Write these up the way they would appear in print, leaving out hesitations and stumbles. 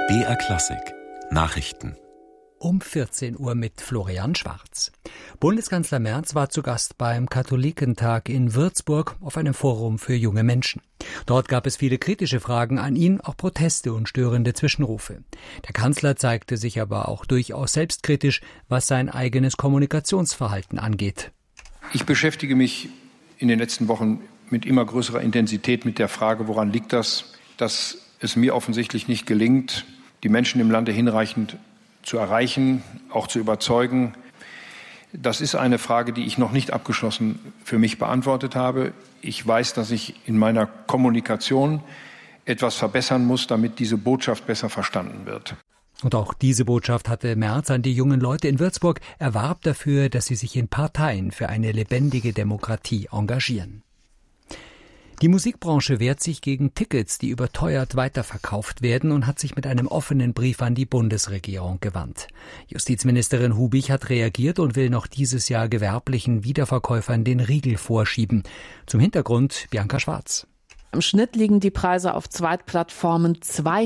BR Klassik Nachrichten. Um 14 Uhr mit Florian Schwarz. Bundeskanzler Merz war zu Gast beim Katholikentag in Würzburg auf einem Forum für junge Menschen. Dort gab es viele kritische Fragen an ihn, auch Proteste und störende Zwischenrufe. Der Kanzler zeigte sich aber auch durchaus selbstkritisch, was sein eigenes Kommunikationsverhalten angeht. Ich beschäftige mich in den letzten Wochen mit immer größerer Intensität mit der Frage, woran liegt das, dass es mir offensichtlich nicht gelingt, die Menschen im Lande hinreichend zu erreichen, auch zu überzeugen. Das ist eine Frage, die ich noch nicht abgeschlossen für mich beantwortet habe. Ich weiß, dass ich in meiner Kommunikation etwas verbessern muss, damit diese Botschaft besser verstanden wird. Und auch diese Botschaft hatte Merz an die jungen Leute in Würzburg. Er warb dafür, dass sie sich in Parteien für eine lebendige Demokratie engagieren. Die Musikbranche wehrt sich gegen Tickets, die überteuert weiterverkauft werden, und hat sich mit einem offenen Brief an die Bundesregierung gewandt. Justizministerin Hubich hat reagiert und will noch dieses Jahr gewerblichen Wiederverkäufern den Riegel vorschieben. Zum Hintergrund Bianca Schwarz. Im Schnitt liegen die Preise auf Zweitplattformen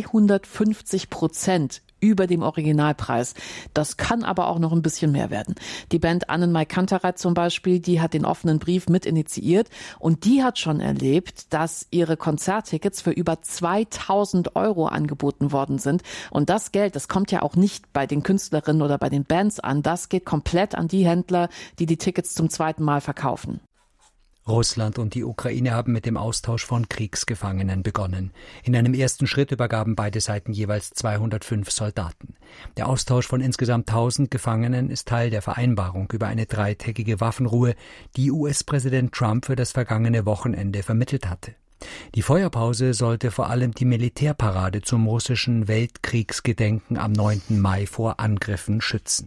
250% über dem Originalpreis. Das kann aber auch noch ein bisschen mehr werden. Die Band Annenmai Kantereit zum Beispiel, die hat den offenen Brief mit initiiert und die hat schon erlebt, dass ihre Konzerttickets für über 2.000 € angeboten worden sind. Und das Geld, das kommt ja auch nicht bei den Künstlerinnen oder bei den Bands an. Das geht komplett an die Händler, die die Tickets zum zweiten Mal verkaufen. Russland und die Ukraine haben mit dem Austausch von Kriegsgefangenen begonnen. In einem ersten Schritt übergaben beide Seiten jeweils 205 Soldaten. Der Austausch von insgesamt 1000 Gefangenen ist Teil der Vereinbarung über eine 3-tägige Waffenruhe, die US-Präsident Trump für das vergangene Wochenende vermittelt hatte. Die Feuerpause sollte vor allem die Militärparade zum russischen Weltkriegsgedenken am 9. Mai vor Angriffen schützen.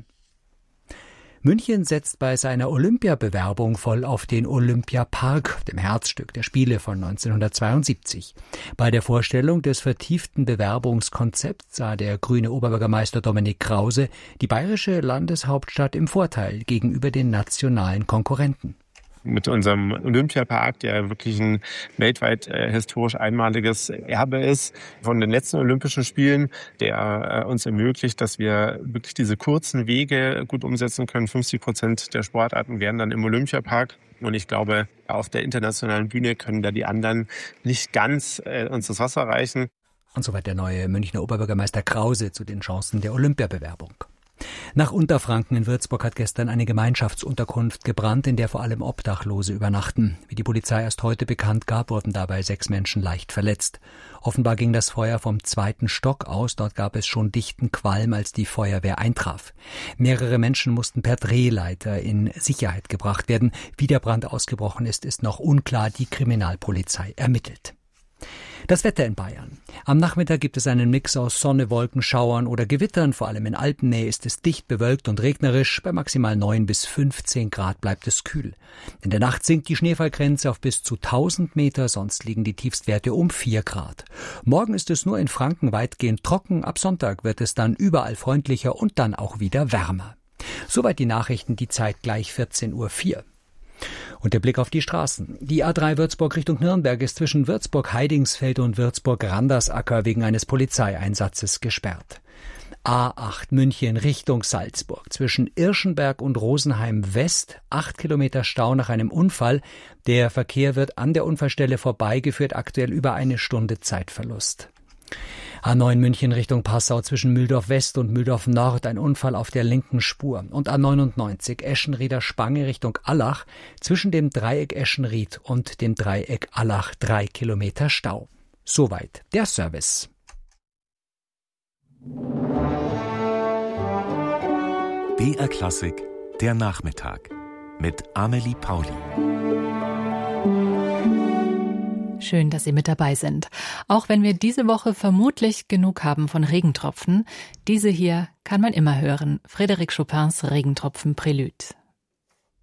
München setzt bei seiner Olympiabewerbung voll auf den Olympiapark, dem Herzstück der Spiele von 1972. Bei der Vorstellung des vertieften Bewerbungskonzepts sah der grüne Oberbürgermeister Dominik Krause die bayerische Landeshauptstadt im Vorteil gegenüber den nationalen Konkurrenten. Mit unserem Olympiapark, der wirklich ein weltweit historisch einmaliges Erbe ist, von den letzten Olympischen Spielen, der uns ermöglicht, dass wir wirklich diese kurzen Wege gut umsetzen können. 50% der Sportarten wären dann im Olympiapark. Und ich glaube, auf der internationalen Bühne können da die anderen nicht ganz uns das Wasser reichen. Und soweit der neue Münchner Oberbürgermeister Krause zu den Chancen der Olympiabewerbung. Nach Unterfranken in Würzburg hat gestern eine Gemeinschaftsunterkunft gebrannt, in der vor allem Obdachlose übernachten. Wie die Polizei erst heute bekannt gab, wurden dabei 6 Menschen leicht verletzt. Offenbar ging das Feuer vom 2. Stock aus. Dort gab es schon dichten Qualm, als die Feuerwehr eintraf. Mehrere Menschen mussten per Drehleiter in Sicherheit gebracht werden. Wie der Brand ausgebrochen ist, ist noch unklar. Die Kriminalpolizei ermittelt. Das Wetter in Bayern. Am Nachmittag gibt es einen Mix aus Sonne, Wolken, Schauern oder Gewittern. Vor allem in Alpennähe ist es dicht bewölkt und regnerisch. Bei maximal 9 bis 15 Grad bleibt es kühl. In der Nacht sinkt die Schneefallgrenze auf bis zu 1000 Meter, sonst liegen die Tiefstwerte um 4 Grad. Morgen ist es nur in Franken weitgehend trocken. Ab Sonntag wird es dann überall freundlicher und dann auch wieder wärmer. Soweit die Nachrichten, die Zeit gleich 14:04 Uhr. Und der Blick auf die Straßen. Die A3 Würzburg Richtung Nürnberg ist zwischen Würzburg-Heidingsfeld und Würzburg-Randersacker wegen eines Polizeieinsatzes gesperrt. A8 München Richtung Salzburg. Zwischen Irschenberg und Rosenheim West 8 Kilometer Stau nach einem Unfall. Der Verkehr wird an der Unfallstelle vorbeigeführt, aktuell über 1 Stunde Zeitverlust. A9 München Richtung Passau zwischen Mühldorf West und Mühldorf Nord ein Unfall auf der linken Spur. Und A99 Eschenrieder Spange Richtung Allach zwischen dem Dreieck Eschenried und dem Dreieck Allach 3 Kilometer Stau. Soweit der Service. BR Klassik, der Nachmittag mit Amelie Pauli. Schön, dass Sie mit dabei sind. Auch wenn wir diese Woche vermutlich genug haben von Regentropfen, diese hier kann man immer hören. Frédéric Chopins Regentropfen Prélude.